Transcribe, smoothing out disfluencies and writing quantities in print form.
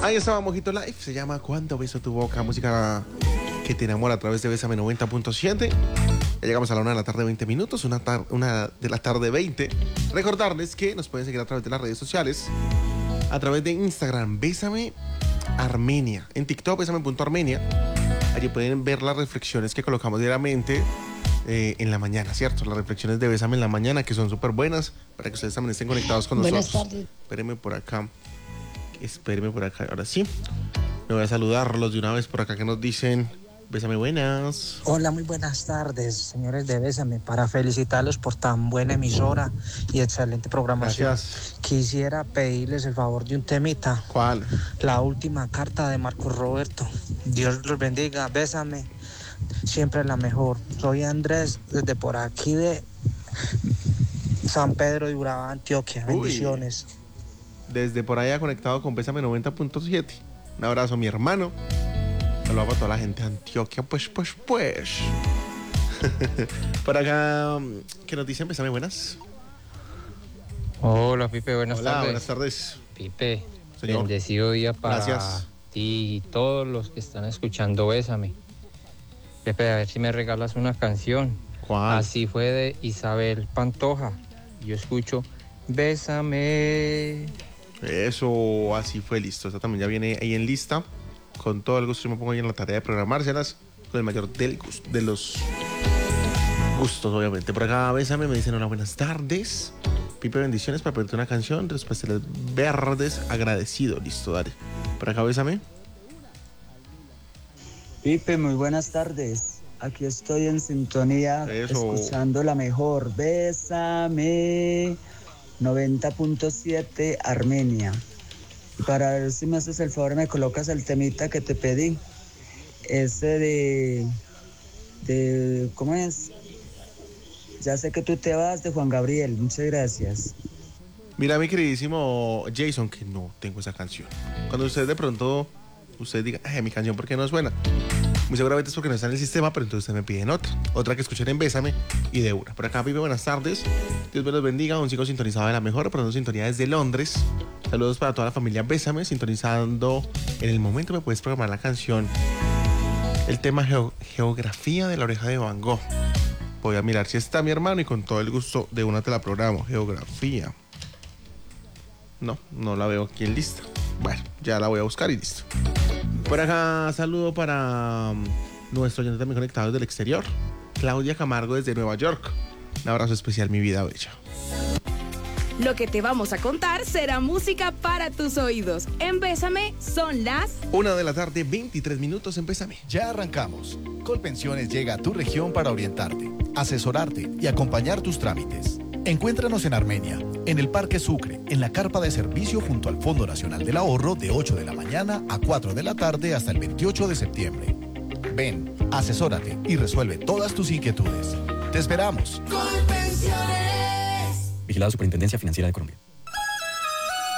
Ahí estaba Mojito Live, se llama Cuánto beso tu boca, música que te enamora a través de Bésame 90.7. Ya llegamos a la 1 de la tarde, 20 minutos, una de la tarde 20. Recordarles que nos pueden seguir a través de las redes sociales, a través de Instagram, Bésame Armenia, en TikTok, Bésame.Armenia. Allí pueden ver las reflexiones que colocamos diariamente en la mañana, ¿cierto? Las reflexiones de Bésame en la mañana, que son súper buenas, para que ustedes también estén conectados con nosotros. Buenas tardes. Espérenme por acá, ahora sí. Me voy a saludarlos de una vez por acá que nos dicen, Bésame, buenas. Hola, muy buenas tardes, señores de Bésame, para felicitarlos por tan buena emisora y excelente programación. Gracias. Quisiera pedirles el favor de un temita. ¿Cuál? La última carta de Marcos Roberto. Dios los bendiga, Bésame, siempre la mejor. Soy Andrés, desde por aquí de San Pedro de Urabá, Antioquia. Bendiciones. Desde por allá conectado con Bésame 90.7. Un abrazo, mi hermano. Saludos para toda la gente de Antioquia. Pues. Por acá, ¿qué nos dicen? Bésame, buenas. Hola, Pipe, buenas tardes. Hola, buenas tardes. Pipe, señor. Bendecido día para Gracias. ti y todos los que están escuchando Bésame. Pepe, a ver si me regalas una canción. ¿Cuál? Así fue de Isabel Pantoja. Yo escucho Bésame. Eso, así fue, listo. Esta también ya viene ahí en lista. Con todo el gusto, yo me pongo ahí en la tarea de programárselas con el mayor de los gustos, obviamente. Por acá, Bésame, me dicen hola, buenas tardes. Pipe, bendiciones para pedirte una canción de los pasteles verdes, agradecido. Listo, dale. Por acá, Bésame. Pipe, muy buenas tardes. Aquí estoy en sintonía, escuchando la mejor. Bésame 90.7 Armenia. Para ver si me haces el favor, me colocas el temita que te pedí. Ese de ¿cómo es? Ya sé que tú te vas, de Juan Gabriel. Muchas gracias. Mira, mi queridísimo Jason, que no tengo esa canción. Cuando usted de pronto, usted diga, mi canción, ¿por qué no suena? Muy seguramente es porque no está en el sistema, pero entonces ustedes me piden otra que escuchen en Bésame y de una. Por acá, Pipe, buenas tardes. Dios me los bendiga. Un chico sintonizado de la mejor, pero no sintonía desde Londres. Saludos para toda la familia Bésame, sintonizando. En el momento me puedes programar la canción, el tema Geografía de la Oreja de Van Gogh. Voy a mirar si está mi hermano y con todo el gusto de una te la programo. Geografía. No la veo aquí en lista. Bueno, ya la voy a buscar y listo. Por acá, saludo para nuestro oyente también conectado desde el exterior, Claudia Camargo desde Nueva York. Un abrazo especial, mi vida bella. Lo que te vamos a contar será música para tus oídos. En Bésame son las 1 de la tarde, 23 minutos en Bésame. Ya arrancamos. Colpensiones llega a tu región para orientarte, asesorarte y acompañar tus trámites. Encuéntranos en Armenia, en el Parque Sucre, en la carpa de servicio junto al Fondo Nacional del Ahorro de 8 de la mañana a 4 de la tarde hasta el 28 de septiembre. Ven, asesórate y resuelve todas tus inquietudes. ¡Te esperamos! Colpensiones. Vigilado Superintendencia Financiera de Colombia.